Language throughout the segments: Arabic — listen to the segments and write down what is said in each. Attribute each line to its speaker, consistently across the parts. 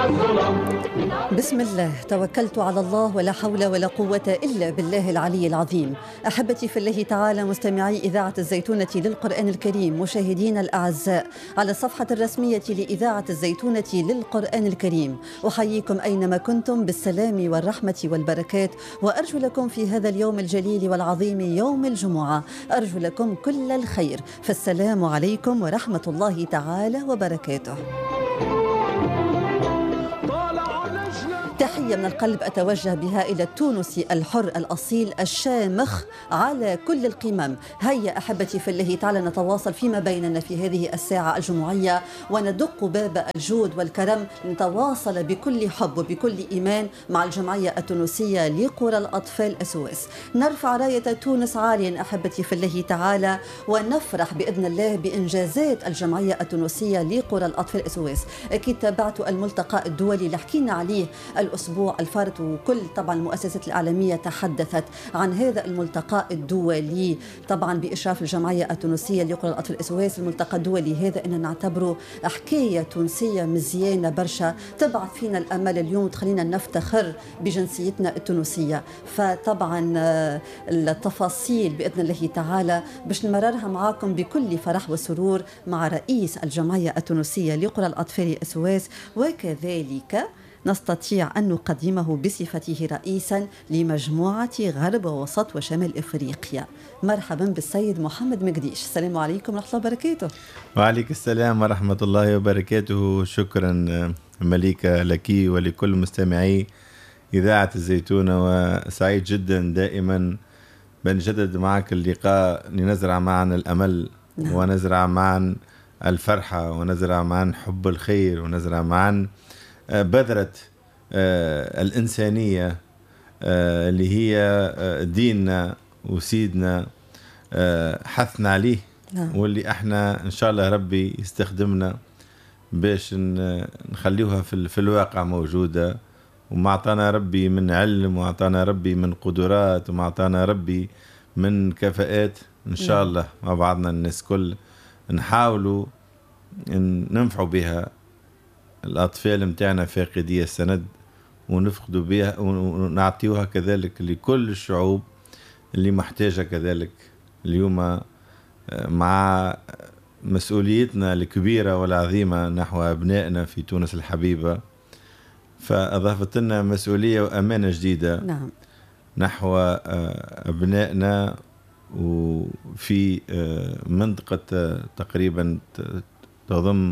Speaker 1: بسم الله توكلت على الله ولا حول ولا قوة إلا بالله العلي العظيم. أحبتي في الله تعالى مستمعي إذاعة الزيتونة للقرآن الكريم، مشاهدينا الأعزاء على الصفحة الرسمية لإذاعة الزيتونة للقرآن الكريم، أحييكم أينما كنتم بالسلام والرحمة والبركات، وأرجو لكم في هذا اليوم الجليل والعظيم يوم الجمعة أرجو لكم كل الخير، فالسلام عليكم ورحمة الله تعالى وبركاته. تحية من القلب أتوجه بها إلى التونسي الحر الأصيل الشامخ على كل القمم. هيا أحبتي في الله تعالى نتواصل فيما بيننا في هذه الساعة الجمعية وندق باب الجود والكرم، نتواصل بكل حب وبكل إيمان مع الجمعية التونسية لقرى الأطفال SOS. نرفع راية تونس عاليا أحبتي في الله تعالى، ونفرح بإذن الله بإنجازات الجمعية التونسية لقرى الأطفال SOS. أكيد تابعتوا الملتقى الدولي اللي حكينا عليه الأسبوع الفارط، وكل طبعا المؤسسات الإعلامية تحدثت عن هذا الملتقى الدولي طبعا بإشراف الجمعية التونسية لقرى الأطفال SOS. الملتقى الدولي هذا إن نعتبره حكاية تونسية مزيانة برشا، تبعث فينا الأمل اليوم تخلينا نفتخر بجنسيتنا التونسية. فطبعا التفاصيل بإذن الله تعالى باش نمررها معاكم بكل فرح وسرور مع رئيس الجمعية التونسية لقرى الأطفال SOS، وكذلك نستطيع أن نقدمه بصفته رئيسا لمجموعة غرب ووسط وشمال إفريقيا. مرحبا بالسيد محمد مقديش. السلام عليكم ورحمة الله وبركاته.
Speaker 2: وعليك السلام ورحمة الله وبركاته. شكرا مليكة لك ولكل مستمعي إذاعة الزيتونة، وسعيد جدا دائما بنجدد معك اللقاء لنزرع معا الأمل ونزرع معا الفرحة ونزرع معا حب الخير ونزرع معا بذرة الإنسانية اللي هي ديننا وسيدنا حثنا عليه، واللي احنا إن شاء الله ربي يستخدمنا باش نخليوها في الواقع موجودة، وما أعطانا ربي من علم وأعطانا ربي من قدرات وما أعطانا ربي من كفاءات. إن شاء الله مع بعضنا الناس كل نحاولوا ننفعوا بها الأطفال متاعنا فاقدية السند، ونفقدوا بها ونعطيوها كذلك لكل الشعوب اللي محتاجة كذلك اليوم، مع مسؤوليتنا الكبيرة والعظيمة نحو أبنائنا في تونس الحبيبة. فأضافت لنا مسؤولية وأمانة جديدة نحو أبنائنا، وفي منطقة تقريبا تضم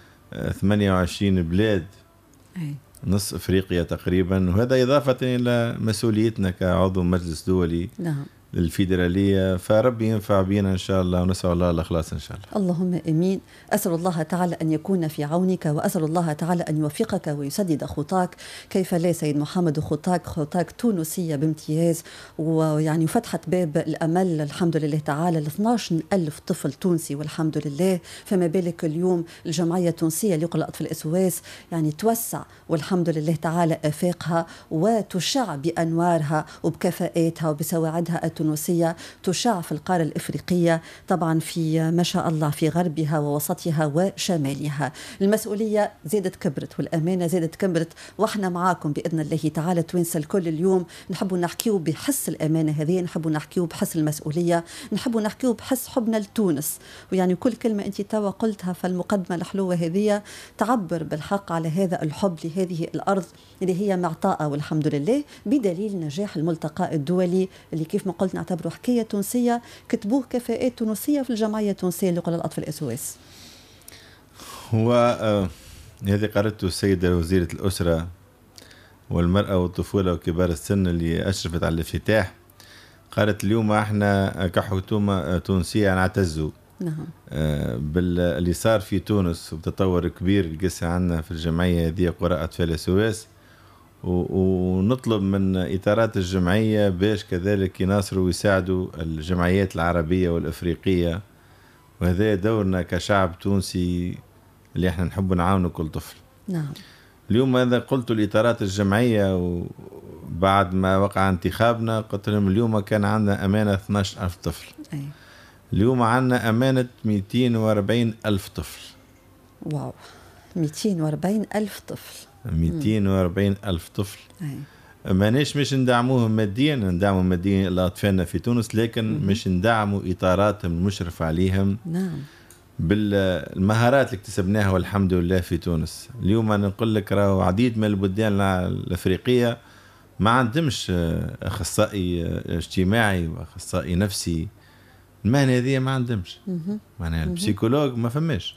Speaker 2: 28 بلاد، نصف أفريقيا تقريبا، وهذا إضافة إلى مسؤوليتنا كعضو مجلس دولي الفيدرالية. فربي ينفع بينا إن شاء الله، ونسأل الله الإخلاص إن شاء الله.
Speaker 1: اللهم أمين. أسأل الله تعالى أن يكون في عونك، وأسأل الله تعالى أن يوفقك ويسدد خطاك. كيف لا سيد محمد، خطاك تونسية بامتياز، ويعني فتحت باب الأمل الحمد لله تعالى ل 12,000 طفل تونسي والحمد لله. فما بالك اليوم الجمعية التونسية لقرى الأطفال SOS يعني توسع والحمد لله تعالى آفاقها، وتشع بأنوارها وبكفاءاتها وبسواعدها التونسية، تشاع في القارة الإفريقية طبعا في ما شاء الله في غربها ووسطها وشمالها. المسؤولية زادت كبرت والأمانة زادت كبرت، وإحنا معاكم بإذن الله تعالى توانسة الكل. اليوم نحبوا نحكيو بحس الأمانة هذه، نحبوا نحكيو بحس المسؤولية، نحبوا نحكيو بحس حبنا لتونس. ويعني كل كلمة أنت توا قلتها في المقدمة الحلوة هذه تعبر بالحق على هذا الحب لهذه الأرض اللي هي معطاءة والحمد لله، بدليل نجاح الملتقى الدولي اللي كيف ما قلت نعتبره حكاية تونسية، كتبوه كفاءات تونسية في الجمعية التونسية لقرى الأطفال SOS.
Speaker 2: هو هذه قرأته السيدة وزيرة الأسرة والمرأة والطفولة وكبار السن اللي أشرفت على الافتتاح، قالت اليوم احنا كحكومة تونسية نعتزوا باللي صار في تونس وبتطور كبير اللي قصة عنا في الجمعية هذه قرى أطفال SOS، ونطلب من إطارات الجمعية باش كذلك يناصروا ويساعدوا الجمعيات العربية والأفريقية، وهذا دورنا كشعب تونسي اللي احنا نحب نعاونوا كل طفل. اليوم هذا قلت لإطارات الجمعية، وبعد ما وقع انتخابنا قلت لهم اليوم كان عندنا أمانة 12,000 طفل، اليوم عندنا أمانة 240,000 طفل.
Speaker 1: واو، 240,000 طفل.
Speaker 2: 240 ألف طفل. ماناش مش ندعموهم ماديا، ندعموا ماديا لأطفالنا في تونس، لكن مش ندعموا إطاراتهم المشرف عليهم.
Speaker 1: نعم.
Speaker 2: بالمهارات اللي اكتسبناها والحمد لله في تونس. اليوم أنا نقول لك راهو عديد من البلدان الأفريقية ما عندهمش أخصائي اجتماعي وأخصائي نفسي، المهنة هذه ما عندهمش. معناها البسيكولوج ما فماش،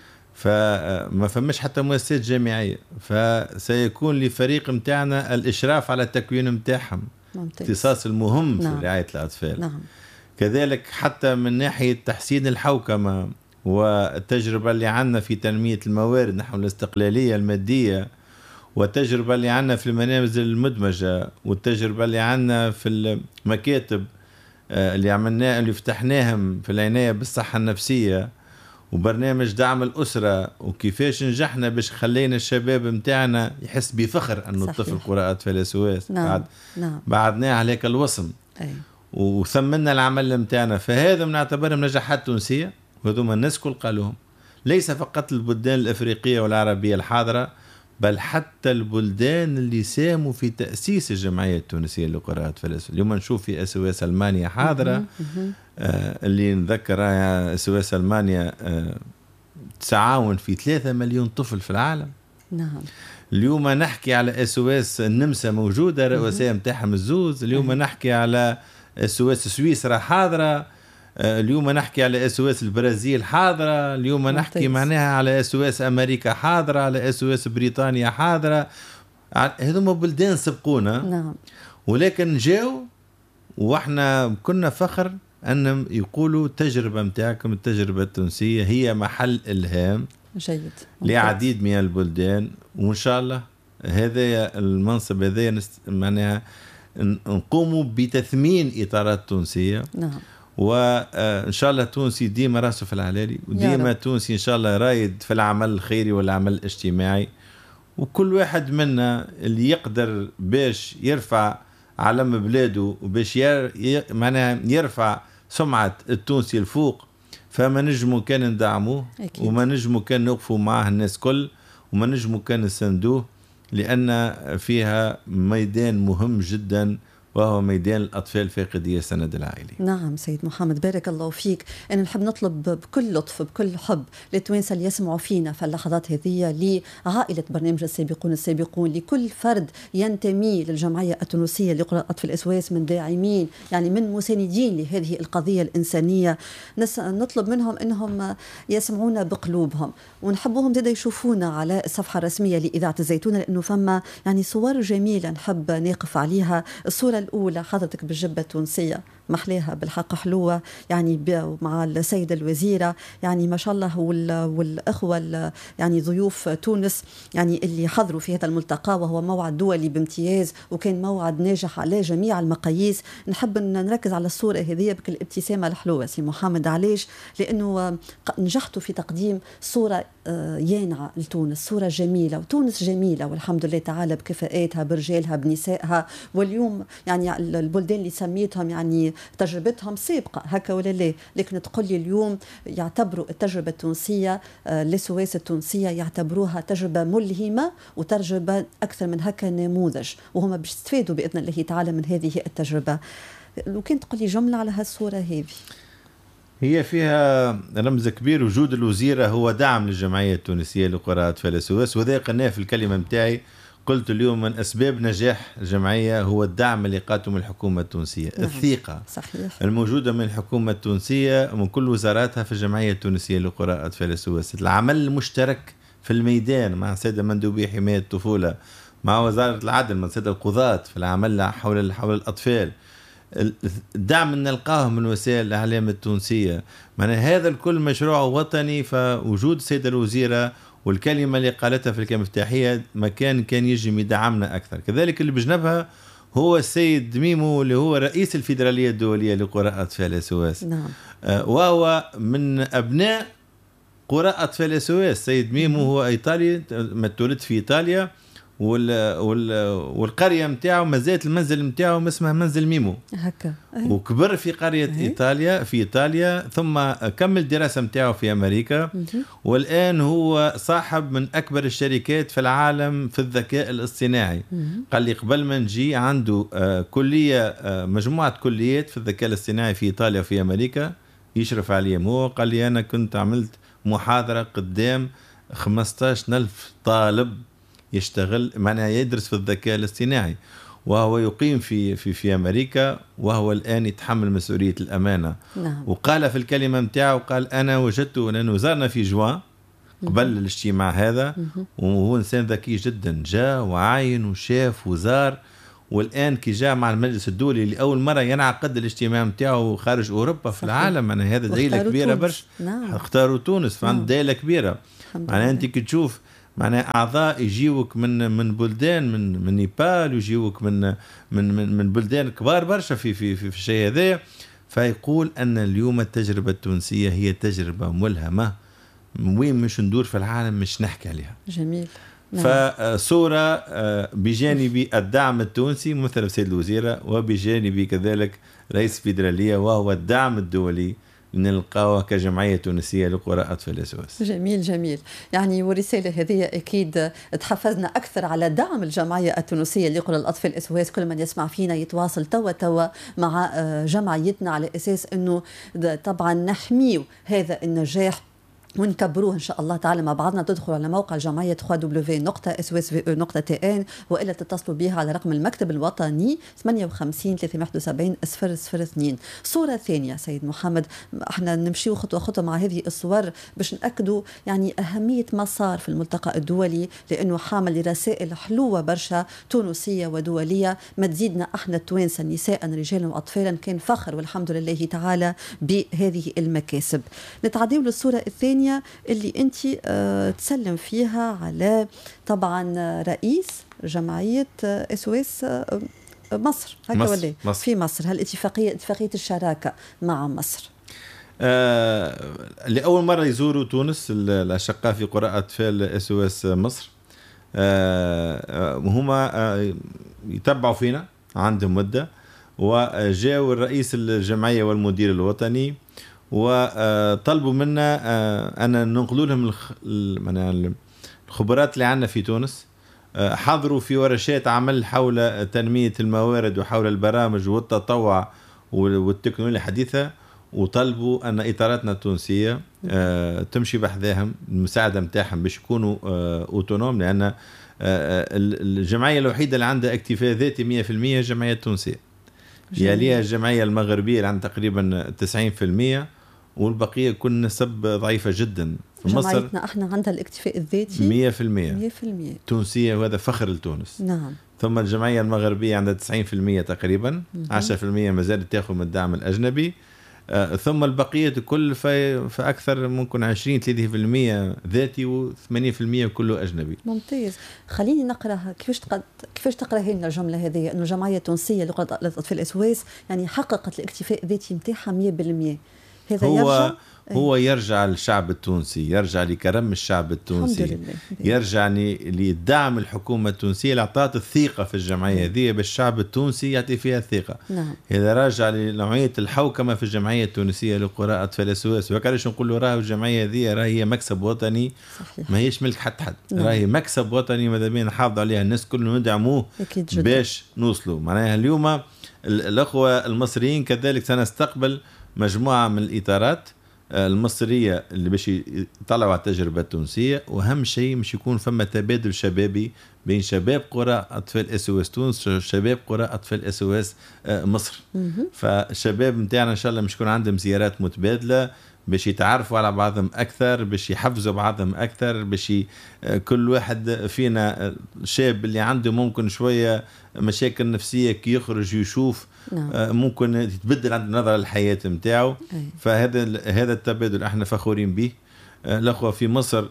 Speaker 2: فما فماش حتى مؤسسات جامعية. فسيكون لفريق متاعنا الإشراف على التكوين متاعهم، اختصاص المهم في رعاية الأطفال.
Speaker 1: نعم.
Speaker 2: كذلك حتى من ناحية تحسين الحوكمة والتجربة اللي عندنا في تنمية الموارد نحو الاستقلالية المادية، والتجربة اللي عندنا في المنازل المدمجة، والتجربة اللي عندنا في المكاتب اللي عملناه اللي فتحناهم في العناية بالصحة النفسية، وبرنامج دعم الأسرة، وكيفاش نجحنا باش خلينا الشباب متاعنا يحس بفخر أنه الطفل قراءة أطفال SOS.
Speaker 1: نعم.
Speaker 2: بعدناه عليك الوصم. وثمنا العمل متاعنا. فهذا نعتبرهم نجاحات تونسية، وهذوما الناس كل قالوهم، ليس فقط البلدان الأفريقية والعربية الحاضرة، بل حتى البلدان اللي ساهموا في تأسيس الجمعية التونسية لقراءة أطفال SOS. اليوم نشوف في SOS ألمانيا حاضرة، اللي نذكر SOS ألمانيا تعاون في 3 مليون طفل في العالم.
Speaker 1: نعم.
Speaker 2: اليوم نحكي على SOS النمسا موجودة، رؤساء متاعهم الزوز. اليوم نحكي على SOS سويسرا حاضرة. اليوم نحكي على SOS البرازيل حاضرة. اليوم نحكي معناها على SOS أمريكا حاضرة، على SOS بريطانيا حاضرة. هذوما بلدان سبقونا.
Speaker 1: نعم.
Speaker 2: ولكن جاو واحنا كنا فخر أنهم يقولوا التجربة متاعكم، التجربة التونسية هي محل إلهام
Speaker 1: جيد
Speaker 2: لعديد من البلدان. وإن شاء الله هذا المنصب هذا معناها نقوموا بتثمين إطارات تونسية.
Speaker 1: نعم.
Speaker 2: وإن شاء الله تونسي ديما راسه في العلالي، وديما تونسي إن شاء الله رايد في العمل الخيري والعمل الاجتماعي. وكل واحد منا اللي يقدر باش يرفع علم بلاده وباش معناها يرفع سمعة التونسي الفوق، فما نجمو كان ندعموه، وما نجمو كان نوقفوا معه الناس كل، وما نجمو كان نسندوه، لأن فيها ميدان مهم جدا، وهو ميدان الأطفال فاقدي السند العائلي.
Speaker 1: نعم سيد محمد، بارك الله فيك. أنا نحب نطلب بكل لطف بكل حب للتوانسة اللي يسمعوا فينا في اللحظات هذه، لعائلة برنامج السابقون، لكل فرد ينتمي للجمعية التونسية لقراءة أطفال SOS من داعمين، يعني من مساندين لهذه القضية الإنسانية، نطلب منهم أنهم يسمعونا بقلوبهم، ونحبهم زيدا يشوفونا على الصفحة الرسمية لإذاعة الزيتونة، لأنه فما يعني صور جميلة نحب نقف عليها. الصورة الأولى حضرتك بالجبة التونسية، محلاها بالحق حلوة، يعني مع السيدة الوزيرة، يعني ما شاء الله، والأخوة يعني ضيوف تونس يعني اللي حضروا في هذا الملتقى، وهو موعد دولي بامتياز، وكان موعد ناجح على جميع المقاييس. نحب نركز على الصورة هذه بك الابتسامة الحلوة سي محمد. علاش؟ لأنه نجحتوا في تقديم صورة يانعة لتونس، صورة جميلة، وتونس جميلة والحمد لله تعالى بكفاءاتها، برجالها، بنسائها. واليوم يعني البلدان اللي سميتهم يعني تجربتهم سابقة هكا ولا لا، لكن تقول لي اليوم يعتبروا التجربة التونسية لسواس التونسية يعتبروها تجربة ملهمة، وتجربة أكثر من هكا نموذج، وهم باش يستفادوا بإذن الله تعالى من هذه التجربة. لو كنت تقول لي جملة على هالصورة هذه.
Speaker 2: هي فيها رمز كبير، وجود الوزيرة هو دعم للجمعية التونسية لقراءة أطفال SOS، وذا قلناه في الكلمة متاعي. قلت اليوم من أسباب نجاح الجمعية هو الدعم اللي قاتله من الحكومة التونسية. نعم. الثقة
Speaker 1: صحيح.
Speaker 2: الموجودة من الحكومة التونسية ومن كل وزاراتها في الجمعية التونسية لقراءة أطفال SOS. العمل المشترك في الميدان مع السيدة مندوبية حماية الطفولة، مع وزارة العدل، مع السيدة القضاة في العمل حول الأطفال، الدعم اللي نلقاه من وسائل الإعلام التونسية. معناها هذا الكل مشروع وطني. فوجود السيدة الوزيرة والكلمة اللي قالتها في الكلمة المفتاحية كان يجب يدعمنا أكثر. كذلك اللي بجنبها هو السيد ميمو اللي هو رئيس الفيدرالية الدولية لقراءة أطفال SOS.
Speaker 1: نعم.
Speaker 2: وهو من أبناء قراءة أطفال SOS. السيد ميمو هو إيطالي، تولد في إيطاليا، والقريه نتاعو مازالت المنزل نتاعو اسمها منزل ميمو
Speaker 1: هكا.
Speaker 2: وكبر في قريه ايطاليا ثم كمل الدراسه نتاعو في امريكا. والان هو صاحب من اكبر الشركات في العالم في الذكاء الاصطناعي. قال لي قبل ما نجي عنده كليه مجموعه كليات في الذكاء الاصطناعي في ايطاليا وفي امريكا يشرف عليهم. هو قال لي انا كنت عملت محاضره قدام 15,000 طالب يشتغل معناها يدرس في الذكاء الاصطناعي، وهو يقيم في أمريكا، وهو الآن يتحمل مسؤولية الأمانة.
Speaker 1: نعم.
Speaker 2: وقال في الكلمة متاعه قال أنا وجدت لأنه زارنا في جوان قبل الاجتماع هذا، وهو إنسان ذكي جدا، جاء وعاين وشاف وزار. والآن كي جاء مع المجلس الدولي لأول مرة ينعقد الاجتماع متاعه خارج أوروبا في العالم. أنا هذا دليل كبيرة برشا.
Speaker 1: نعم.
Speaker 2: اختاروا تونس فعند دليل كبيرة. معناها أنت كي تشوف معناها أعضاء يجيوك من بلدان من نيبال ويجيوك من بلدان كبار برشا في الشيء هذا. فيقول أن اليوم التجربة التونسية هي تجربة ملهمة، وين مش ندور في العالم مش نحكي عليها.
Speaker 1: جميل.
Speaker 2: فصورة بجانب الدعم التونسي مثل سيد الوزيرة، وبجانب كذلك رئيس فيدرالية، وهو الدعم الدولي نلقاوها كجمعية تونسية لقراء أطفال الأسواس.
Speaker 1: جميل جميل. يعني والرسالة هذه أكيد تحفزنا أكثر على دعم الجمعية التونسية لقراء الأطفال الأسواس. كل من يسمع فينا يتواصل توا مع جمعيتنا على أساس أنه طبعا نحميه هذا النجاح ونكبروه إن شاء الله تعالى مع بعضنا. تدخلوا على موقع جمعية www.swsve.n وإلا تتصلوا بها على رقم المكتب الوطني 58 371 002. صورة ثانية سيد محمد، احنا نمشي خطوة خطوة مع هذه الصور باش نأكدوا يعني أهمية مسار في الملتقى الدولي، لأنه حامل لرسائل حلوة برشا تونسية ودولية ما تزيدنا احنا التوانسة نساء رجالا وأطفالا. كان فخر والحمد لله تعالى بهذه المكاسب. نتعديو للصورة الثانية اللي انت تسلم فيها على طبعا رئيس جمعية SOS مصر هكا ولا في مصر، اتفاقية الشراكة مع مصر.
Speaker 2: لأول مرة يزوروا تونس الأشقاء في قراءة أطفال SOS مصر. هما يتبعوا فينا عندهم مدة، وجاءوا الرئيس الجمعية والمدير الوطني وطلبوا منا أن ننقلوا لهم الخبرات اللي عندنا في تونس. حضروا في ورشات عمل حول تنمية الموارد وحول البرامج والتطوع والتكنولوجيا الحديثة، وطلبوا أن إطاراتنا التونسية تمشي بحذاهم المساعدة متاعهم باش يكونوا أوتونوم، لأن الجمعية الوحيدة اللي عندها اكتفاء ذاتي 100% الجمعية التونسية. يليها الجمعية المغربية اللي عندها تقريبا 90%، والبقية كل نسب ضعيفة جدا.
Speaker 1: في مصر جمعيتنا احنا عندها الاكتفاء الذاتي 100%
Speaker 2: تونسية، وهذا فخر لتونس.
Speaker 1: نعم.
Speaker 2: ثم الجمعية المغربية عندها 90% تقريبا، 10% ما زالت تأخذ من الدعم الأجنبي. ثم البقية كل في أكثر ممكن 20-30% ذاتي و80% كله أجنبي.
Speaker 1: ممتاز. خليني نقرأها كيفاش تقرأ هنا الجملة هذه، أنه الجمعية التونسية لقراء الأطفال الأسواس يعني حققت الاكتفاء الذاتي متاعها 100%. هذا
Speaker 2: هو يرجع للشعب التونسي، يرجع لكرم الشعب التونسي، يرجع لدعم الحكومة التونسية اللي أعطت الثقة في الجمعية هذه باش الشعب التونسي يعطي فيها الثقة.
Speaker 1: نعم.
Speaker 2: هذا راجع لنوعية الحوكمة في الجمعية التونسية لقراء أطفال الأسواس. وكانش نقول له راهي الجمعية هذه راهي مكسب وطني. صحيح. ما هيش ملك حد. نعم. راهي مكسب وطني ماذا بينا نحافظ عليها، الناس كلهم ندعموه باش نوصلوا. معناها اليوم الأخوة المصريين كذلك سنستقبل مجموعة من الإطارات المصرية اللي باش يطلعوا على التجربة التونسية. وأهم شيء مش يكون فما تبادل شبابي بين شباب قراء أطفال SOS تونس وشباب قراء أطفال SOS مصر. فالشباب متاعنا إن شاء الله مش يكون عندهم زيارات متبادلة باش يتعرفوا على بعضهم أكثر، باش يحفزوا بعضهم أكثر، باش كل واحد فينا شاب اللي عنده ممكن شوية مشاكل نفسية كي يخرج يشوف ممكن يتبدل عند نظرة الحياة متاعه. فهذا التبادل احنا فخورين به. الأخوة في مصر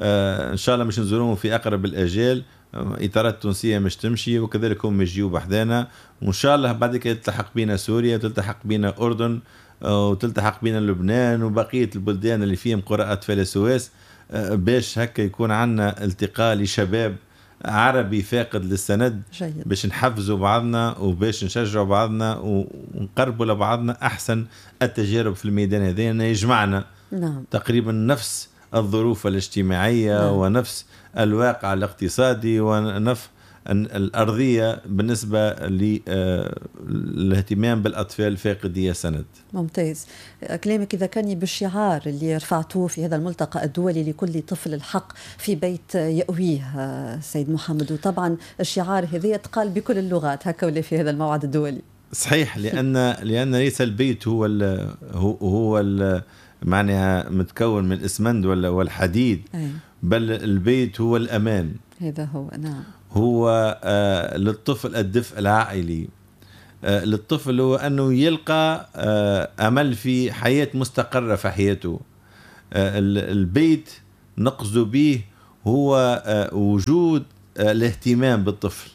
Speaker 2: إن شاء الله مش نزورهم في أقرب الأجال. إطارات تونسية مش تمشي، وكذلك هم يجيوا بحذانا، وإن شاء الله بعد كده تلتحق بينا سوريا، تلتحق بينا أردن، وتلتحق بينا لبنان وبقية البلدان اللي فيهم قراء أطفال SOS، باش هكا يكون عنا التقاء لشباب عربي فاقد للسند
Speaker 1: جيد.
Speaker 2: باش نحفزوا بعضنا وباش نشجعوا بعضنا ونقربوا لبعضنا. أحسن التجارب في الميدان هذا يجمعنا
Speaker 1: نعم.
Speaker 2: تقريبا نفس الظروف الاجتماعية نعم. ونفس الواقع الاقتصادي ونفس الأرضية بالنسبة للاهتمام بالأطفال فاقدي السند.
Speaker 1: ممتاز. كلامك إذا كان بالشعار اللي رفعتوه في هذا الملتقى الدولي لكل طفل الحق في بيت يأويه سيد محمد، وطبعا الشعار هذا يتقال بكل اللغات هكا ولا في هذا الموعد الدولي.
Speaker 2: صحيح، لأن ليس البيت هو معناها متكون من الإسمنت والحديد، بل البيت هو الأمان.
Speaker 1: هذا هو. نعم.
Speaker 2: هو للطفل الدفء العائلي، للطفل هو أنه يلقى أمل في حياة مستقرة في حياته. البيت نقصد به هو وجود الاهتمام بالطفل،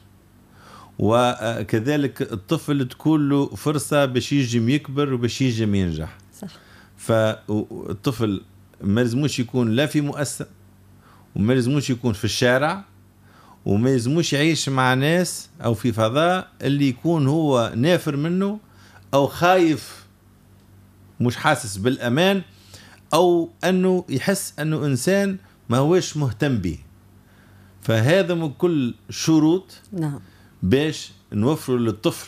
Speaker 2: وكذلك الطفل تكون له فرصة باش يجم يكبر وباش يجم ينجح.
Speaker 1: صح.
Speaker 2: فالطفل ما لازموش يكون لا في مؤسسة، وما لازموش يكون في الشارع، وما لازموش يعيش مع ناس أو في فضاء اللي يكون هو نافر منه أو خايف مش حاسس بالأمان، أو أنه يحس أنه إنسان ما هوش مهتم به. فهذا من كل شروط
Speaker 1: نعم
Speaker 2: باش نوفر للطفل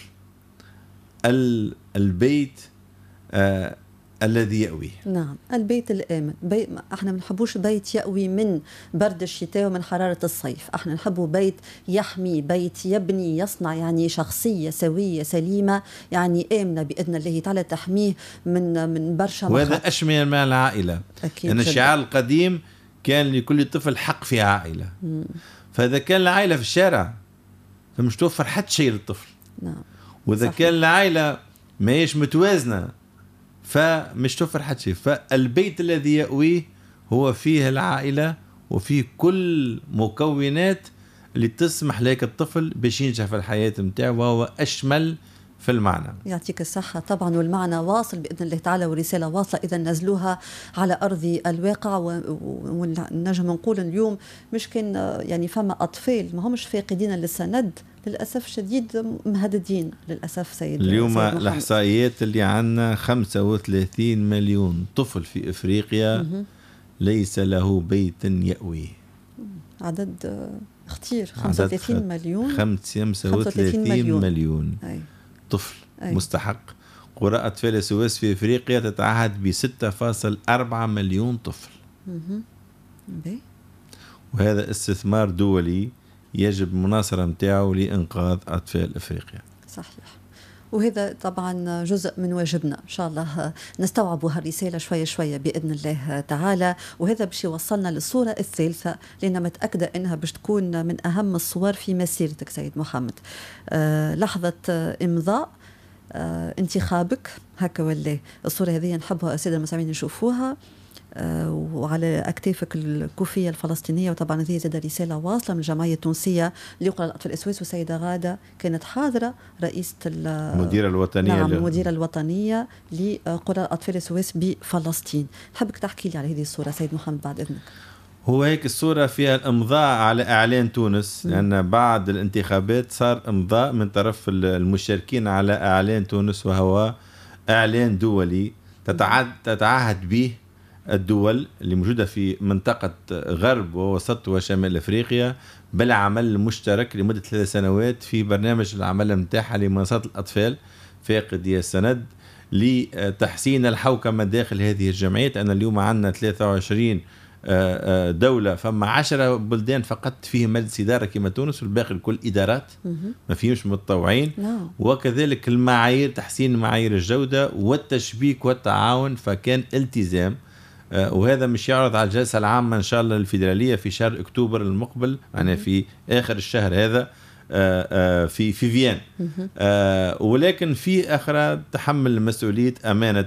Speaker 2: البيت الذي يأويه.
Speaker 1: نعم، البيت الآمن. احنا ما نحبوش بيت يأوي من برد الشتاء ومن حرارة الصيف، احنا نحبوا بيت يحمي، بيت يبني يصنع يعني شخصية سوية سليمة يعني آمنة بإذن الله تعالى، تحميه من برشا مخاطر.
Speaker 2: وهذا أشمل من العائلة. أكيد. أن الشعار القديم كان لكل طفل حق في عائلة. فإذا كان العائلة في الشارع فمش توفر حتى شيء للطفل.
Speaker 1: نعم.
Speaker 2: وإذا
Speaker 1: صحيح.
Speaker 2: كان العائلة ما هيش متوازنة فمش توفر حتى شيء. فالبيت الذي يأويه هو فيه العائلة وفيه كل مكونات اللي تسمح لك الطفل باش ينجح في الحياة متاعه، وهو أشمل في المعنى.
Speaker 1: يعطيك الصحة طبعا، والمعنى واصل بإذن الله تعالى، والرسالة واصلة إذا نزلوها على أرض الواقع. ونجم نقول اليوم مش كان يعني فما أطفال ما همش فاقدين للسند، للأسف شديد مهددين للأسف.
Speaker 2: اليوم الإحصائيات اللي عنا 35 مليون طفل في إفريقيا ليس له بيت يأويه.
Speaker 1: عدد خطير. 35 مليون.
Speaker 2: 35 مليون
Speaker 1: أي.
Speaker 2: طفل. أي. مستحق. قرى أطفال السويس في إفريقيا تتعهد ب 6.4 مليون طفل. وهذا استثمار دولي يجب مناصرة متاعه لإنقاذ أطفال إفريقيا.
Speaker 1: صحيح. وهذا طبعا جزء من واجبنا إن شاء الله نستوعب هالرسالة شوية شوية بإذن الله تعالى. وهذا باش يوصلنا للصورة الثالثة لأن متأكدة أنها باش تكون من أهم الصور في مسيرتك سيد محمد. لحظة إمضاء انتخابك هكا ولا الصورة هذه نحبها السادة المستمعين يشوفوها، وعلى أكتافك الكوفية الفلسطينية. وطبعا هذه زاد رسالة واصلة من الجمعية التونسية لقرى الأطفال السويس، وسيدة غادة كانت حاضرة رئيسة
Speaker 2: المديرة الوطنية.
Speaker 1: نعم، المديرة الوطنية لقرى الأطفال السويس بفلسطين. حبك تحكي لي على هذه الصورة سيد محمد بعد إذنك.
Speaker 2: هو هيك الصورة فيها الإمضاء على إعلان تونس، لأن بعد الانتخابات صار إمضاء من طرف المشاركين على إعلان تونس، وهو إعلان دولي تتعهد به الدول اللي موجودة في منطقة غرب ووسط وشمال أفريقيا بالعمل المشترك لمدة 3 سنوات في برنامج العمل متاحة لمنصات الأطفال فاقدي السند لتحسين الحوكمة داخل هذه الجمعيات. أنا اليوم عندنا 23 دولة، فما 10 بلدان فقط فيهم مجلس إدارة كما تونس، والباقي الكل إدارات ما فيهمش متطوعين. وكذلك المعايير، تحسين معايير الجودة والتشبيك والتعاون، فكان التزام. وهذا مش يعرض على الجلسة العامة إن شاء الله الفيدرالية في شهر أكتوبر المقبل، يعني في آخر الشهر هذا في فييان. ولكن في أخرى تحمل مسؤولية أمانة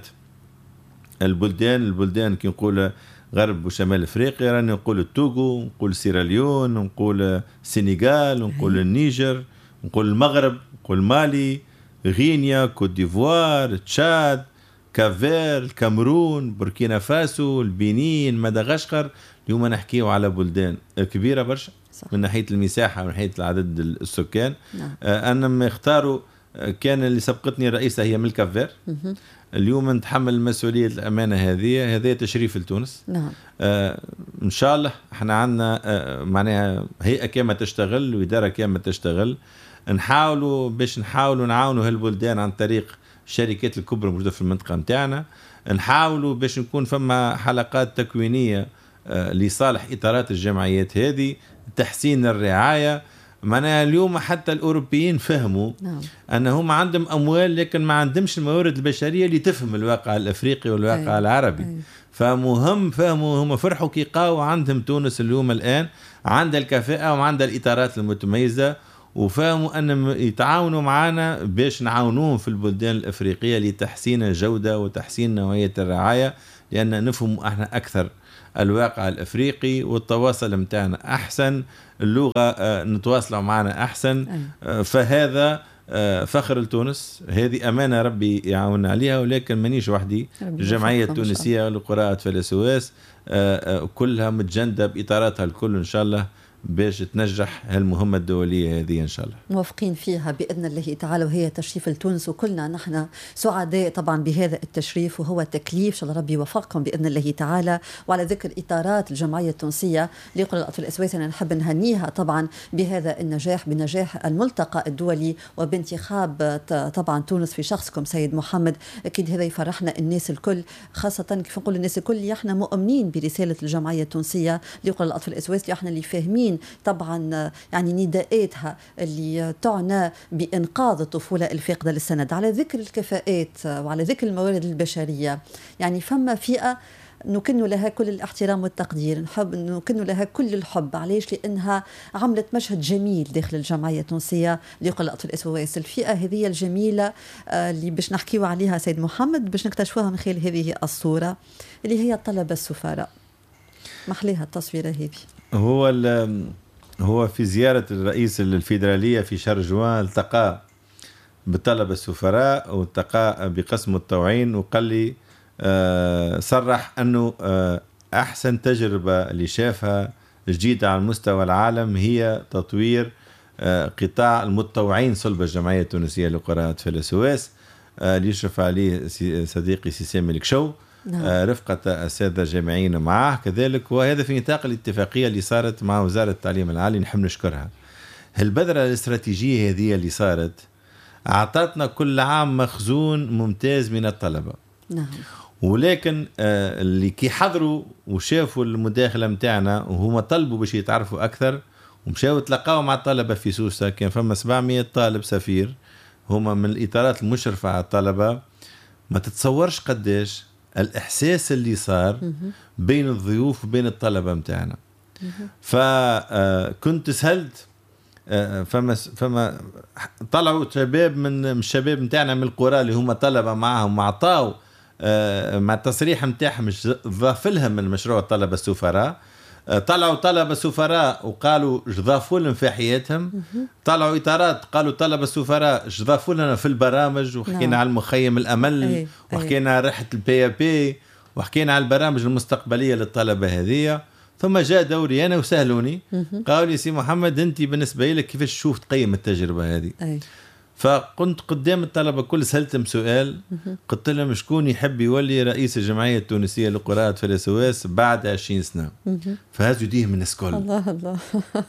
Speaker 2: البلدان كي نقول غرب وشمال أفريقيا، راني نقول التوغو، نقول سيراليون، نقول السنغال، نقول النيجر، نقول المغرب، نقول مالي، غينيا، كوت ديفوار، تشاد، كافير، الكامرون، بوركينا فاسو، البنين، مدغشقر. اليوم نحكيه على بلدان كبيرة برشا من ناحية المساحة ومن ناحية عدد السكان. أنهم اختاروا، كان اللي سبقتني الرئيسة هي من الكافير، اليوم نتحمل مسؤولية الأمانة هذه تشريف لتونس. إن شاء الله احنا عندنا معناها هيئة كاملة تشتغل وإدارة كاملة تشتغل، نحاولوا نعاونوا هالبلدان عن طريق الشركات الكبرى موجودة في المنطقة متاعنا، نحاولوا باش نكون فما حلقات تكوينية لصالح إطارات الجمعيات هذه، تحسين الرعاية. معناها اليوم حتى الأوروبيين فهموا أنهم عندهم أموال لكن ما عندهمش الموارد البشرية اللي تفهم الواقع الأفريقي والواقع العربي. فمهم فهموا، هم فرحوا كي قاوا عندهم تونس اليوم الآن عندها الكفاءة وعندها الإطارات المتميزة، وفهموا أنهم يتعاونوا معنا باش نعاونوهم في البلدان الأفريقية لتحسين الجودة وتحسين نوعية الرعاية، لأن نفهم احنا أكثر الواقع الأفريقي والتواصل متاعنا أحسن، اللغة نتواصلوا معنا أحسن. فهذا فخر لتونس، هذه أمانة ربي يعاون عليها، ولكن مانيش وحدي، الجمعية التونسية لقراءة فلسواس كلها متجندة بإطاراتها الكل إن شاء الله باش تنجح هالمهمة الدولية هذه إن شاء الله.
Speaker 1: موافقين فيها بإذن الله تعالى، وهي تشريف لتونس، وكلنا نحن سعداء طبعا بهذا التشريف، وهو تكليف إن شاء الله ربي يوفقكم بإذن الله تعالى. وعلى ذكر إطارات الجمعية التونسية لقراءة الأطفال الأسواس، أنا نحب نهنيها طبعا بهذا النجاح، بنجاح الملتقى الدولي وبانتخاب طبعا تونس في شخصكم سيد محمد. أكيد هذا يفرحنا الناس الكل، خاصة كيف نقول الناس الكل احنا مؤمنين برسالة الجمعية التونسية لقراءة الأطفال الأسواس، اللي احنا اللي فاهمين طبعا يعني نداءاتها اللي تعنى بإنقاذ الطفولة الفاقدة للسند. على ذكر الكفاءات وعلى ذكر الموارد البشرية، يعني فما فئة نكن لها كل الاحترام والتقدير، نحب نكن لها كل الحب. علاش؟ لأنها عملت مشهد جميل داخل الجمعية التونسية لقراءة الأطفال الأسواس. الفئة هذه الجميلة اللي باش نحكيو عليها سيد محمد، باش نكتشفوها من خلال هذه الصورة اللي هي الطلبة السفراء. محليها التصويرة هذه.
Speaker 2: هو في زيارة الرئيس الفيدرالية في شهر جوان التقى بالطلبة السفراء والتقى بقسم الطوعين، وقال لي صرح أنه أحسن تجربة اللي شافها جديدة على مستوى العالم هي تطوير قطاع المتطوعين صلب الجمعية التونسية لقراءة فلسواس اللي يشرف عليه صديقي سامي الكشو رفقة السادة الجامعيين معه كذلك. وهذا في نطاق الاتفاقية اللي صارت مع وزارة التعليم العالي، نحب نشكرها. البذرة الاستراتيجية هذه اللي صارت أعطتنا كل عام مخزون ممتاز من الطلبة.
Speaker 1: نعم.
Speaker 2: ولكن اللي كي حضروا وشافوا المداخلة متاعنا وهم طلبوا باش يتعرفوا أكثر، ومشاو تلقاوا مع الطلبة في سوسة، كان فما 700 طالب سفير هما من الإطارات المشرفة على الطلبة. ما تتصورش قداش الإحساس اللي صار بين الضيوف وبين الطلبة متاعنا. فكنت سهلت فما طلعوا شباب من الشباب متاعنا من القرى اللي هم طلبة معهم، معطاو مع التصريح متاعهم ضاف لهم من مشروع الطلبة السفراء. طلعوا طلبة سفراء وقالوا ضافوا لهم في حياتهم. طلعوا إطارات قالوا طلبة السفراء ضافوا لنا في البرامج، وحكينا على المخيم الأمل، وحكينا على رحلة البي وحكينا على البرامج المستقبلية للطلبة هذه. ثم جاء دوري أنا وسألوني قالوا لي سي محمد أنت بالنسبة لك كيفاش تشوف تقيم التجربة هذه؟ فكنت قدام الطلبة كل سألتهم سؤال، قلت لهم شكون يحب يولي رئيس الجمعية التونسية لقراءة فلسواس بعد 20 سنة؟ فهزوا يديهم من الناس كل.
Speaker 1: الله الله.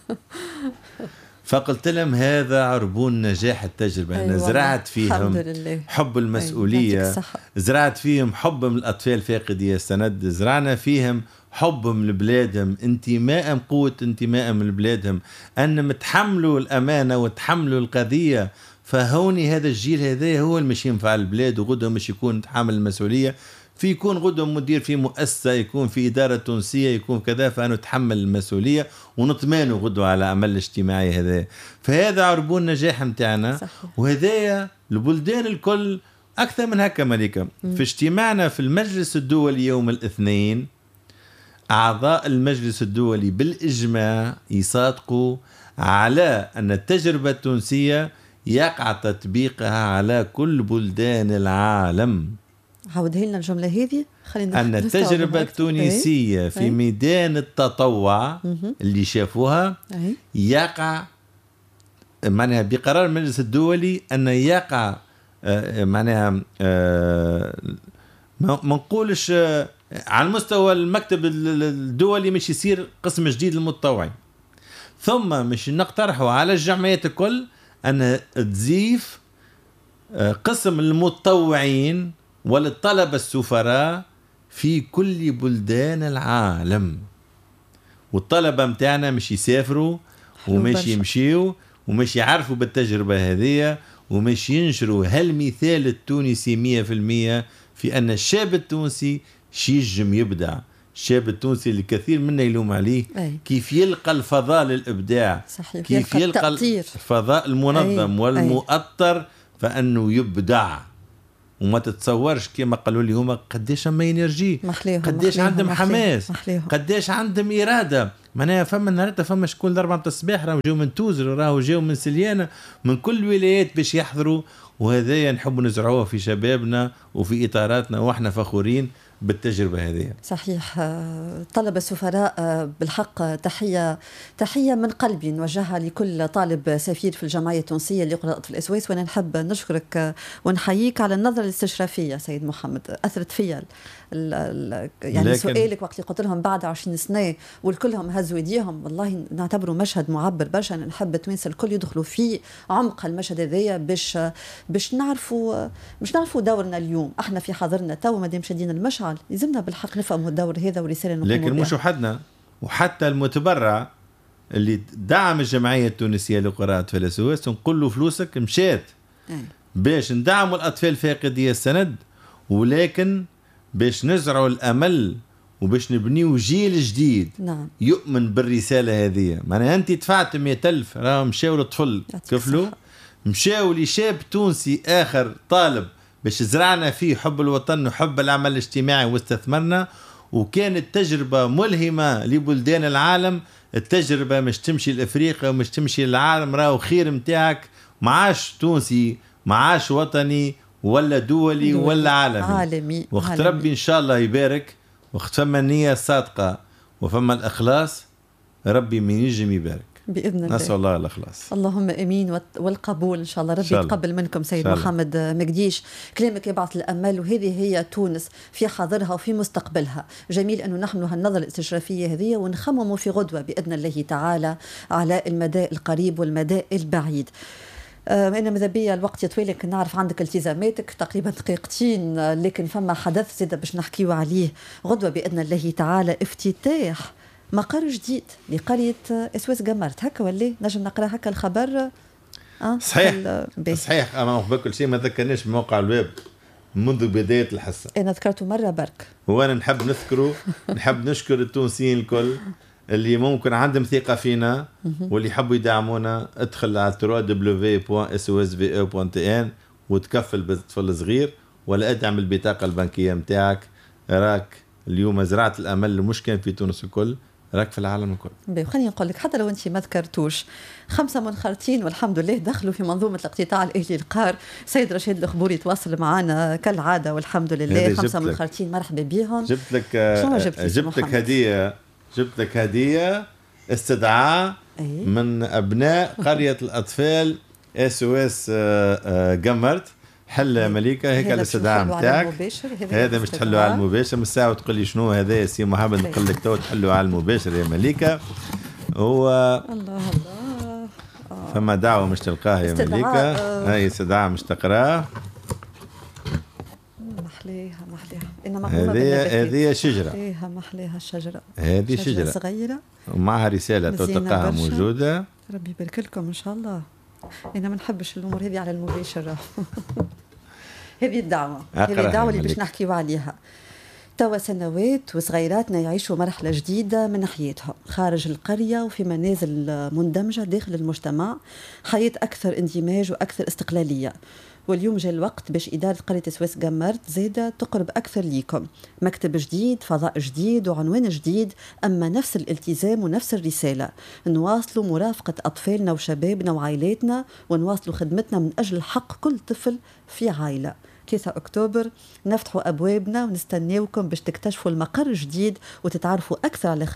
Speaker 2: فقلت لهم هذا عربون نجاح التجربة. أنا زرعت فيهم حب المسؤولية، زرعت فيهم حب من الأطفال فاقدي السند، زرعنا فيهم حب من بلادهم، انتماء قوة انتماء من بلادهم، أن متحملوا الأمانة وتحملوا القضية. فهوني هذا الجيل هذا هو اللي مش ينفع البلاد، وغدهم مش يكون تحمل المسؤولية، في يكون غدهم مدير في مؤسسة، يكون في إدارة تونسية، يكون كذا، فأنا نتحمل المسؤولية ونطمئن غدوا على عمل الاجتماعي هذا. فهذا عربون نجاح متاعنا. وهذايا البلدان الكل أكثر من هكا مليكة. في اجتماعنا في المجلس الدولي يوم الاثنين، أعضاء المجلس الدولي بالإجماع يصادقوا على أن التجربة التونسية يقع تطبيقها على كل بلدان العالم.
Speaker 1: عاودها لنا الجملة هذه. خلينا
Speaker 2: أن التجربة التونسية في ميدان التطوع اللي شافوها يقع معناها بقرار المجلس الدولي أن يقع معناها ما نقولش على المستوى المكتب الدولي مش يصير قسم جديد للمتطوعين، ثم مش نقترحوا على الجمعيات الكل أن تزيف قسم المتطوعين وللطلبة السفراء في كل بلدان العالم، والطلبة متاعنا مش يسافروا ومش يمشيوا ومش يعرفوا بالتجربة هذه ومش ينشروا هالمثال التونسي 100% في أن الشاب التونسي ينجم يبدع. الشاب التونسي اللي كثير منا يلوم عليه كيف يلقى الفضاء للإبداع،
Speaker 1: صحيح.
Speaker 2: كيف يلقى الفضاء المنظم والمؤطر فأنه يبدع. وما تتصورش كما قالوا لي هما قديش ما ينرجي، قديش عندهم حماس، قديش عندهم إرادة. معناها فما النهارده فما شكون ضربة الصباح راهو جاو من توزر راهو جاو من سليانة من كل الولايات باش يحضروا، وهذايا نحب نزرعوها في شبابنا وفي إطاراتنا واحنا فخورين بالتجربة هذه.
Speaker 1: صحيح. طلبة السفراء بالحق تحية من قلبي نوجهها لكل طالب سفير في الجمعية التونسية اللي قرأت في الأسواس، وأنا نحب نشكرك ونحييك على النظرة الاستشرافية سيد محمد، أثرت فيا يعني سؤالك وقت اللي قلت لهم بعد 20 سنة والكلهم هزوا يديهم، والله نعتبره مشهد معبر برشا. أنا نحب التوانسة الكل يدخلوا في عمق المشهد هذايا باش نعرفوا دورنا اليوم. احنا في حاضرنا تو مادام شادين المشعل لازمنا بالحق نفهموا الدور هذا ورسالة نقوموا
Speaker 2: لكن مش وحدنا، وحتى المتبرع اللي دعم الجمعية التونسية لقراءة فلسفة نقول له فلوسك مشات باش ندعموا الأطفال فاقدي السند، ولكن باش نزرعوا الأمل وباش نبنيو جيل جديد يؤمن بالرسالة هذه. معناها أنت دفعت 100,000 راه مشاو للطفل كفلوا، مشاو لشاب تونسي آخر طالب باش زرعنا فيه حب الوطن وحب العمل الاجتماعي واستثمرنا، وكانت تجربة ملهمة لبلدان العالم. التجربة مش تمشي لأفريقيا ومش تمشي للعالم، راهو خير متاعك معاش تونسي معاش وطني ولا دولي ولا عالمي. وقت ربي إن شاء الله يبارك، وقت فما النية الصادقة وفما الإخلاص ربي من ينجم يبارك
Speaker 1: بإذن الله.
Speaker 2: نسأل الله الإخلاص.
Speaker 1: اللهم أمين والقبول إن شاء الله. ربي يتقبل منكم سيد محمد مقديش. كلامك يبعث الأمل، وهذه هي تونس في حاضرها وفي مستقبلها. جميل أنه نحن هالنظرة الاستشرافية هذه ونخمم في غدوة بإذن الله تعالى على المدى القريب والمدى البعيد. أنا ماذا بيا الوقت يطويل، لكن نعرف عندك التزاماتك تقريبا دقيقتين، لكن فما حدث زيادة باش نحكيو عليه غدوة بإذن الله تعالى، افتتاح مقر جديد لقرية اسواس قمرت. هكا ولا نجم نقرا هكا الخبر؟
Speaker 2: صحيح. أما قبل كل شيء ما ذكرناش بموقع الويب منذ بداية الحصة.
Speaker 1: أنا ذكرته مرة برك،
Speaker 2: وأنا نحب نذكره نحب نشكر التونسيين الكل اللي ممكن عندهم ثقة فينا واللي يحبوا يدعمونا. ادخل على www.swsve.tn وتكفل بالطفل الصغير ولا ادعم البطاقة البنكية متاعك. راك اليوم زرعة الأمل مش كان في تونس الكل، راك في العالم الكل.
Speaker 1: خليني نقول لك حتى لو انت ما ذكرتوش 5 منخرطين والحمد لله دخلوا في منظومة الاقتطاع الأهلي القار. سيد رشيد الخبوري يتواصل معنا كالعادة والحمد لله. 5 منخرطين مرحبا بهم.
Speaker 2: جبت لك هدية استدعاء من أبناء قرية الأطفال SOS قمرت حل مليكة. هيك الاستدعاء متاعك هذا مش تحلوا على المباشر من الساعة وتقول لي شنو هذا يا سي محمد، نقول لك تو تحلوا على المباشر يا مليكة. هو الله فما دعوة مش تلقاها يا مليكة. هاي استدعاء مش تقراه. محليها هذه شجرة.
Speaker 1: محليها الشجرة.
Speaker 2: هذه شجرة
Speaker 1: صغيرة
Speaker 2: ومعها رسالة تلقاها موجودة.
Speaker 1: ربي يبارك لكم إن شاء الله. أنا ما نحبش الأمور هذه على المباشر. هذه الدعوة اللي باش نحكيو عليها. توا سنوات وصغيراتنا يعيشوا مرحلة جديدة من حياتهم خارج القرية وفي منازل مندمجة داخل المجتمع، حياة أكثر اندماج وأكثر استقلالية. واليوم جاء الوقت باش إدارة قرية اسواس قمرت زادة تقرب أكثر ليكم. مكتب جديد، فضاء جديد، وعنوان جديد، أما نفس الالتزام ونفس الرسالة. نواصلوا مرافقة أطفالنا وشبابنا وعائلاتنا، ونواصلوا خدمتنا من أجل حق كل طفل في عائلة. كيسة أكتوبر. نفتحوا أبوابنا ونستناوكم باش تكتشفوا المقر الجديد وتتعرفوا أكثر على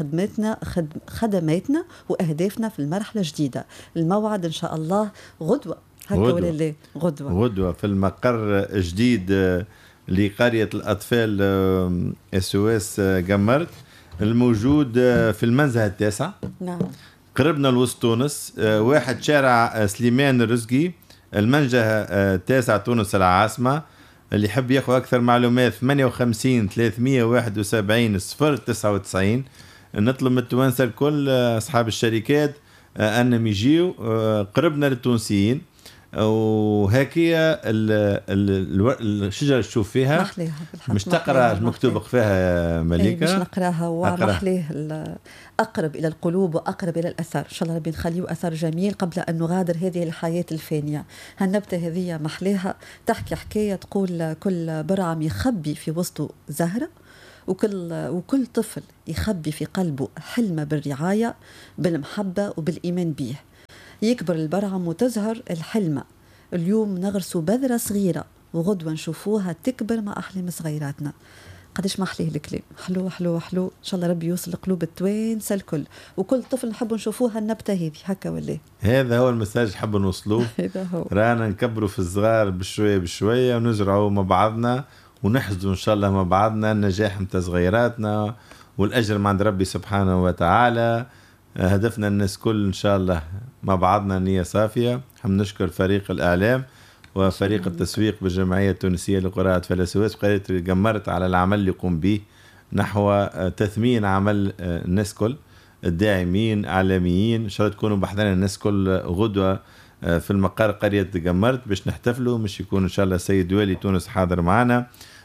Speaker 1: خدماتنا وأهدافنا في المرحلة الجديدة. الموعد إن شاء الله غدوة، هكا ولا لا؟ غدوة
Speaker 2: في المقر الجديد لقرية الأطفال SOS جمرت الموجود في المنزه التاسع.
Speaker 1: نعم.
Speaker 2: قربنا لوسط تونس، واحد شارع سليمان الرزقي، المنجه التاسع تونس العاصمة. اللي يحب ياخذ أكثر معلومات 58 371 099. نطلب من التوانسة الكل أصحاب الشركات أنهم يجيوا قربنا للتونسيين. وهكيا الشجرة تشوف فيها مش تقرأ مكتوب فيها مليكة،
Speaker 1: مش نقراها ومحليه أقرب إلى القلوب وأقرب إلى الأثر. إن شاء الله ربي نخليه أثر جميل قبل أن نغادر هذه الحياة الفانية. هالنبتة هذه محليها تحكي حكاية تقول كل برعم يخبي في وسطه زهرة، وكل طفل يخبي في قلبه حلمه بالرعاية بالمحبة وبالإيمان به. يكبر البرعم وتزهر الحلمة. اليوم نغرسوا بذرة صغيرة وغدوة نشوفوها تكبر مع أحلام صغيراتنا. قديش ما أحليه الكلام، حلو حلو حلو. إن شاء الله ربي يوصل لقلوب التوانسة الكل، وكل طفل نحب نشوفوها النبتة هذه هكا ولا.
Speaker 2: هذا هو المساج حب نوصلوه.
Speaker 1: هذا هو.
Speaker 2: رانا نكبروا في الصغار بشوية بشوية ونزرعوا مع بعضنا ونحصدوا إن شاء الله مع بعضنا النجاح متاع صغيراتنا والأجر من عند ربي سبحانه وتعالى. هدفنا الناس كل إن شاء الله مع بعضنا نية صافية. حم نشكر فريق الإعلام وفريق التسويق بالجمعية التونسية لقراءة فلسوس قرية جمرت على العمل اللي يقوم به نحو تثمين عمل الناس كل الداعمين إعلاميين. إن شاء الله تكونوا بحضنا الناس كل غدوة في المقر قرية جمرت باش نحتفلوا. مش يكون إن شاء الله السيد والي تونس حاضر معنا،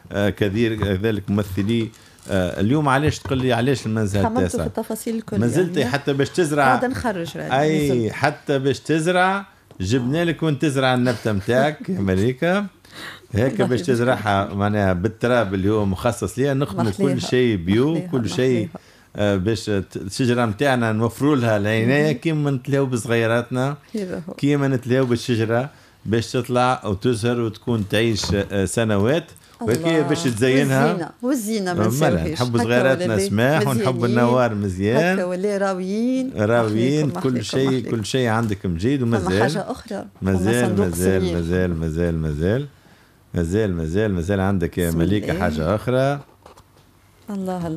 Speaker 2: كذلك ممثلي. اليوم علاش تقول لي علاش المنزل التاسع؟
Speaker 1: في التفاصيل الكل
Speaker 2: ما زلت يعني حتى باش تزرع
Speaker 1: هذا نخرج
Speaker 2: اي حتى باش تزرع جبنا لك وانت تزرع النبته نتاعك يا مليكه هيك باش تزرعها معناها بالتراب اللي هو مخصص ليها. نخدموا كل شيء بيو كل شيء باش الشجره نتاعنا نوفروا لها العنايه كيما نتلاو بصغيراتنا كيما نتلاو بالشجره باش تطلع وتزهر وتكون تعيش سنوات. وكي باش تزينها
Speaker 1: والزينه ما نساوهاش.
Speaker 2: نحب صغيراتنا سماح ونحب النوار مزيان
Speaker 1: هكا ولا راويين
Speaker 2: كل شيء عندك مجيد. ومازال
Speaker 1: حاجه اخرى
Speaker 2: مازال عندك يا مليكه حاجه اخرى.
Speaker 1: الله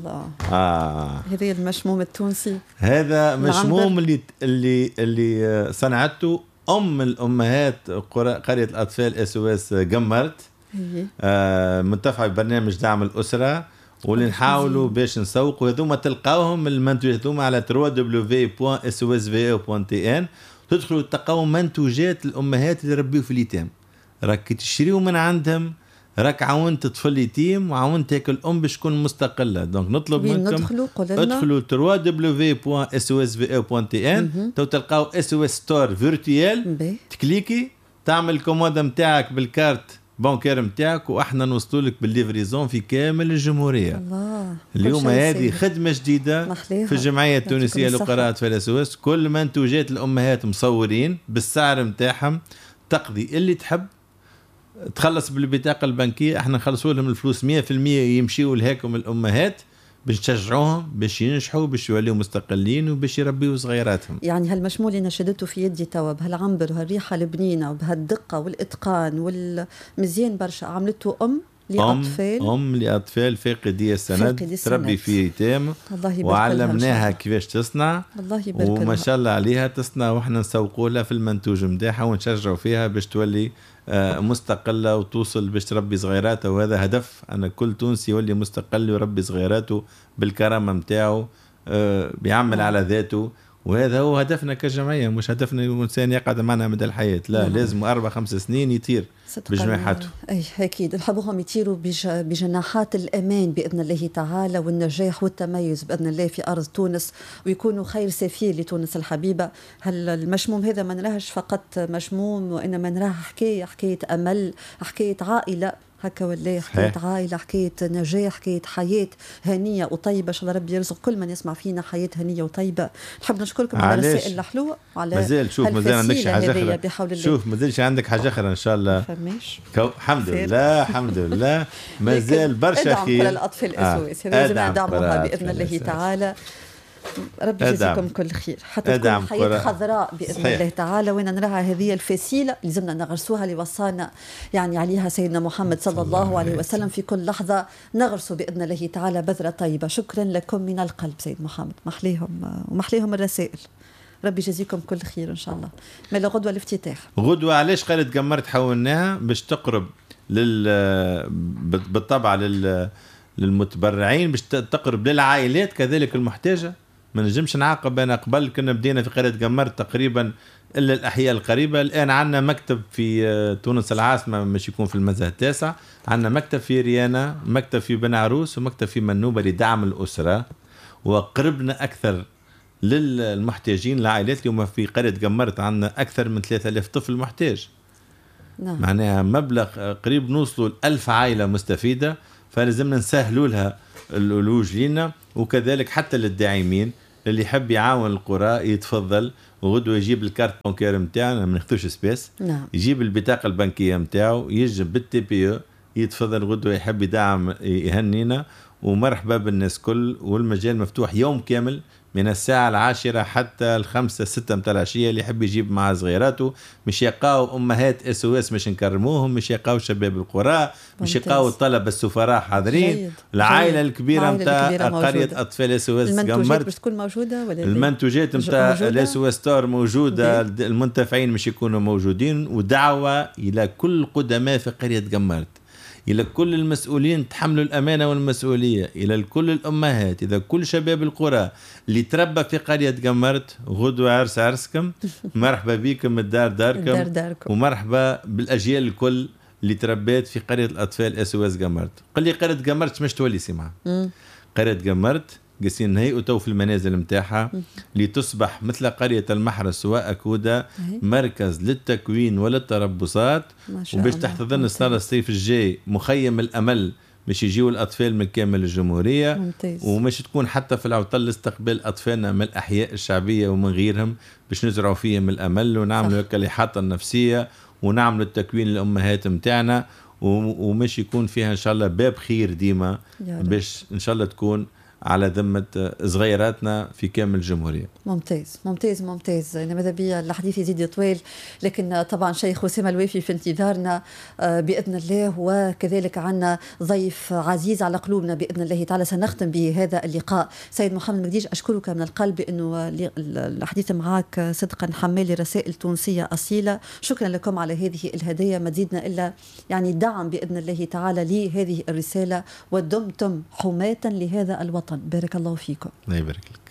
Speaker 1: هذا المشموم التونسي.
Speaker 2: هذا مشموم اللي صنعته الامهات قرية الاطفال SOS جمرت متفق ببرنامج دعم الأسرة واللي نحاولوا باش نسوقوا هذوما. تلقاوهم المنتوجات هذوما على www.sosvo.tn. تدخلوا تلقاو منتوجات الأمهات اللي ربيوا في اليتام. راك تشريوا من عندهم راك عاونت طفل يتيم وعاونت هيك الأم باش تكون مستقلة. دونك نطلب منكم ادخلوا www.sosvo.tn تلقاو SOS ستور فيرتوال. تكليكي تعمل الكومودا نتاعك بالكارت بانكير نتاعك واحنا نوصلوا لك بالليفريزون في كامل الجمهوريه.
Speaker 1: الله.
Speaker 2: اليوم هذه خدمه جديده في الجمعيه التونسيه لقراءه فلسوس. كل منتوجات الامهات مصورين بالسعر نتاعهم. تقضي اللي تحب تخلص بالبطاقه البنكيه احنا نخلصوا لهم الفلوس 100% يمشيوا لهاكم الامهات باش تشجعوهم باش ينجحوا باش يوليوا مستقلين وباش يربيوا صغيراتهم.
Speaker 1: يعني هالمشمول اللي نشدته في يدي توا بهالعنبر وهالريحه البنينه وبهالدقه والاتقان والمزيان برشا عملته لأطفال
Speaker 2: فاقدي السند تربي في يتام وعلمناها كيفاش تصنع.
Speaker 1: الله يبارك
Speaker 2: وما شاء الله عليها تصنع واحنا نسوقوا لها في المنتوج نتاعها ونشجعوا فيها باش تولي مستقلة وتوصل باش تربي صغيراته. وهذا هدف أن كل تونسي يولي مستقل ويربي صغيراته بالكرامة متاعه بيعمل على ذاته. وهذا هو هدفنا كجمعية. مش هدفنا الإنسان يقعد معنا مدى الحياة، لا لازم 4-5 سنين يطير بجناحاته.
Speaker 1: أي أكيد نحبهم يطيروا بجناحات الأمان بإذن الله تعالى والنجاح والتميز بإذن الله في أرض تونس ويكونوا خير سفير لتونس الحبيبة. هل المشموم هذا ما نراهش فقط مشموم وإنما نراه حكاية أمل، حكاية عائلة هكا ولا حكاية عائلة، حكاية نجاح، حكاية حياة هنية وطيبة. إن شاء الله ربي يرزق كل من يسمع فينا حياة هنية وطيبة. نحب نشكركم على الرسائل الحلوة وعلى
Speaker 2: مازال. شوف مازال عندك حاجة أخرى
Speaker 1: بحول الله.
Speaker 2: شوف مازالش عندك حاجة أخرى إن شاء الله.
Speaker 1: فماش
Speaker 2: الحمد لله الحمد لله. مازال برشا خير.
Speaker 1: ادعم كل الأطفال الأسواس هذا لازم ندعمها بإذن الله تعالى. ربي يجزيكم كل خير حتى تكون حياة خضراء بإذن الله تعالى. وين نراها هذه الفسيلة لازمنا نغرسوها اللي وصانا يعني عليها سيدنا محمد صلى الله عليه وسلم. في كل لحظة نغرسوا بإذن الله تعالى بذرة طيبة. شكرا لكم من القلب سيد محمد. محليهم الرسائل. ربي يجزيكم كل خير إن شاء الله. من الغدوة الافتتاح
Speaker 2: غدوة علاش قرية قمرت حولناها باش تقرب بالطبع للمتبرعين، باش تقرب للعائلات كذلك المحتاجة. ما نجمش نعاقب. أنا قبل كنا بدينا في قرية قمرت تقريبا إلا الأحياء القريبة. الآن عندنا مكتب في تونس العاصمة مش يكون في المزه التاسع، عندنا مكتب في ريانا، مكتب في بن عروس، ومكتب في منوبة لدعم الأسرة. وقربنا أكثر للمحتاجين العائلات. اليوم في قرية قمرت عندنا أكثر من 3000 طفل محتاج.
Speaker 1: نعم.
Speaker 2: معناها مبلغ قريب نوصلوا 1000 عائلة مستفيدة. فلازمنا نسهلوا لها الولوج لنا، وكذلك حتى للداعمين اللي يحب يعاون القرى يتفضل. وغدوه يجيب الكارت بانكير نتاعنا ما ناخذوش سبيس.
Speaker 1: نعم.
Speaker 2: يجيب البطاقه البنكيه نتاعو، يجب بالتي بي او يتفضل. غدوه يحب يدعم يهنينا. ومرحبا بالناس كل. والمجال مفتوح يوم كامل من الساعة 10 حتى 5-6 متاع العشية. اللي يحب يجيب مع صغيراته. مش يلقاو أمهات SOS مش نكرموهم، مش يلقاو شباب القرى، مش يلقاو الطلبة السفراء حاضرين. العائلة الكبيرة متاع قرية أطفال SOS
Speaker 1: المنتوجات باش تكون موجودة ولا
Speaker 2: المنتوجات متاع SOS ستار موجودة. المنتفعين مش يكونوا موجودين. ودعوة إلى كل قدماء في قرية قمرت، إلى كل المسؤولين تحملوا الأمانة والمسؤولية، إلى كل الأمهات، إلى كل شباب القرى اللي تربى في قرية قمرت. غدوة عرسكم. مرحبا بكم الدار داركم. ومرحبا بالأجيال الكل اللي تربيت في قرية الأطفال SOS قمرت. قل لي قرية قمرت مش تولي سمعة. قرية قمرت قاسين هيئوا تو في المنازل متاعها لتصبح مثل قرية المحرس وأكودا مركز للتكوين وللتربصات. وباش تحتضن السنة الصيف الجاي مخيم الأمل باش يجيوا الأطفال من كامل الجمهورية.
Speaker 1: ممتاز.
Speaker 2: ومش تكون حتى في العطل استقبال أطفالنا من الأحياء الشعبية ومن غيرهم باش نزرعوا فيهم الأمل ونعملوا الإحاطة النفسية ونعملوا التكوين للأمهات متاعنا. ومش يكون فيها إن شاء الله باب خير ديما باش إن شاء الله تكون على ذمة صغيراتنا في كامل الجمهورية.
Speaker 1: ممتاز ممتاز ممتاز. ماذا بيا الحديث يزيد طويل، لكن طبعا شيخ أسامة الوافي في انتظارنا بإذن الله. وكذلك عنا ضيف عزيز على قلوبنا بإذن الله تعالى. سنختم بهذا اللقاء. سيد محمد مكديج أشكرك من القلب أنه الحديث معك صدقا حمال رسائل تونسية أصيلة. شكرا لكم على هذه الهدايا. ما تزيدنا إلا يعني دعم بإذن الله تعالى لهذه الرسالة. ودمتم حماة لهذا الوطن. بارك الله فيكم.
Speaker 2: الله يبارك لك.